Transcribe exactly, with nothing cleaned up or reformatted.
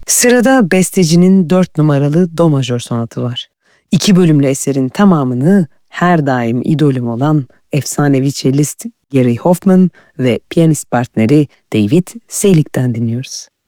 Sırada bestecinin dört numaralı do majör sonatı var. İki bölümlü eserin tamamını her daim idolüm olan efsanevi cellist Gary Hoffman ve piyanist partneri David Seylik'ten dinliyoruz.